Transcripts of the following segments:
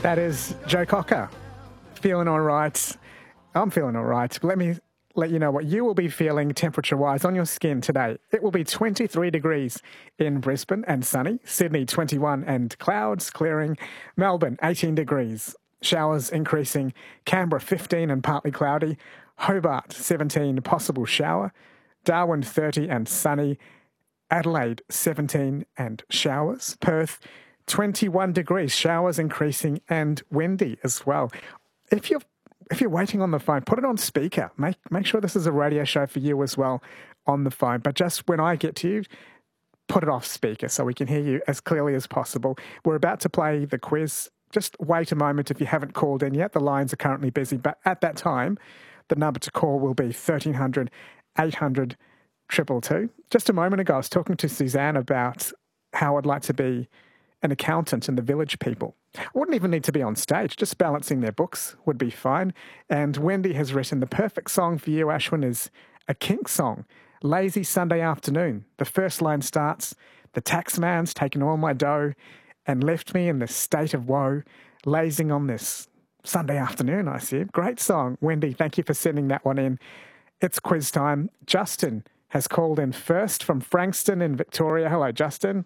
That is Joe Cocker. Feeling all right. I'm feeling all right. Let me let you know what you will be feeling temperature-wise on your skin today. It will be 23 degrees in Brisbane and sunny. Sydney, 21 and clouds clearing. Melbourne, 18 degrees. Showers increasing. Canberra, 15 and partly cloudy. Hobart, 17, possible shower. Darwin, 30 and sunny. Adelaide, 17 and showers. Perth, 21 degrees, showers increasing and windy as well. If you're waiting on the phone, put it on speaker. Make sure this is a radio show for you as well on the phone. But just when I get to you, put it off speaker so we can hear you as clearly as possible. We're about to play the quiz. Just wait a moment if you haven't called in yet. The lines are currently busy. But at that time, the number to call will be 1300 800 222. Just a moment ago, I was talking to Suzanne about how I'd like to be an accountant and the village people. I wouldn't even need to be on stage, just balancing their books would be fine. And Wendy has written the perfect song for you, Ashwin, is a Kinks song, Lazy Sunday Afternoon. The first line starts, the tax man's taken all my dough and left me in this state of woe, lazing on this Sunday afternoon, I see. Great song. Wendy, thank you for sending that one in. It's quiz time. Justin has called in first from Frankston in Victoria. Hello, Justin.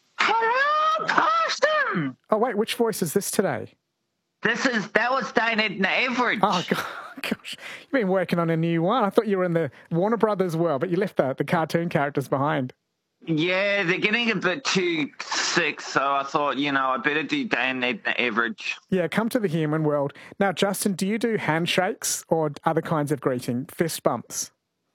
Hello, Carsten. Oh, wait, which voice is this today? That was Dated Average. Oh, gosh. You've been working on a new one. I thought you were in the Warner Brothers world, but you left the cartoon characters behind. Yeah, they're getting a bit too sick, so I thought, I better do Dated Average. Yeah, come to the human world. Now, Justin, do you do handshakes or other kinds of greeting? Fist bumps?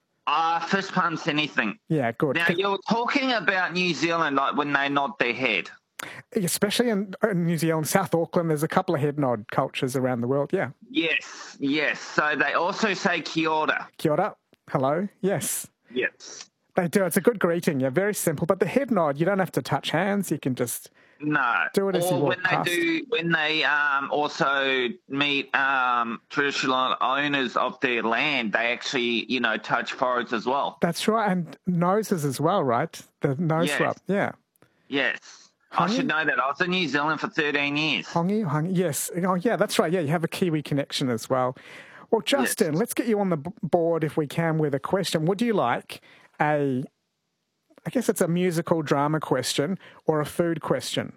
Fist bumps, anything. Yeah, good. Now, you're talking about New Zealand, like when they nod their head. Especially in New Zealand, South Auckland, there's a couple of head nod cultures around the world, yeah. Yes. So they also say kia ora. Kia ora. Hello. Yes. Yes. They do. It's a good greeting. Yeah, very simple. But the head nod, you don't have to touch hands. You can just do it as you walk past. When they also meet traditional owners of their land, they actually, touch foreheads as well. That's right. And noses as well, right? The nose rub. Yeah. Yes. Hongi? I should know that. I was in New Zealand for 13 years. Hongi. Yes. Oh, yeah, that's right. Yeah, you have a Kiwi connection as well. Well, Justin, let's get you on the board if we can with a question. Would you like I guess it's a musical drama question or a food question?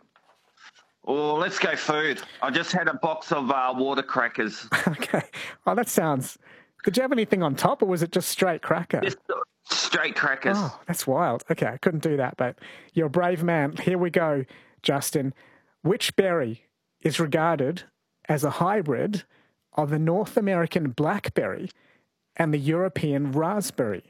Oh, let's go food. I just had a box of water crackers. Okay. Oh, that sounds... Did you have anything on top or was it just straight cracker? Just straight crackers. Oh, that's wild. Okay, I couldn't do that, but you're a brave man. Here we go, Justin. Which berry is regarded as a hybrid of the North American blackberry and the European raspberry?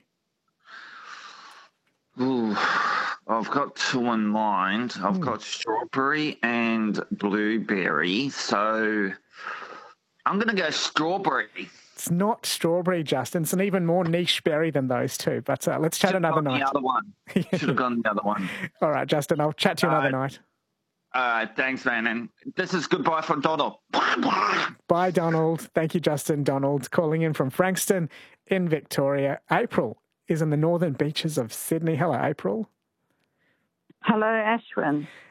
Ooh, I've got two in mind. I've got strawberry and blueberry. So I'm going to go strawberry. It's not strawberry, Justin. It's an even more niche berry than those two. But let's chat another night. The other one. Should have gone the other one. All right, Justin. I'll chat to you another night. Thanks, man. And this is goodbye from Donald. Bye, Donald. Thank you, Justin. Donald calling in from Frankston in Victoria. April is in the northern beaches of Sydney. Hello, April. Hello, Ashwin.